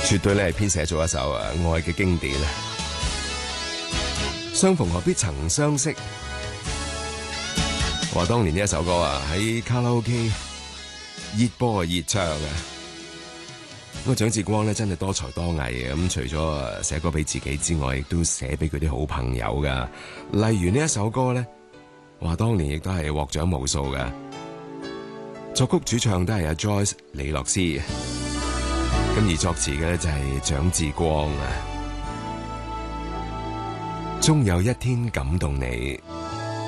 絕對咧係編寫咗一首愛嘅經典啊！相逢何必曾相識，話當年呢一首歌啊喺卡拉 OK 熱播熱唱啊！咁蔣志光咧真係多才多藝嘅，咁除咗寫歌俾自己之外，亦都寫俾佢啲好朋友噶。例如呢一首歌咧，話當年亦都係獲獎無數噶。作曲主唱都係阿 Joyce 李樂詩，咁而作詞嘅咧就係蔣志光啊。終有一天感動你。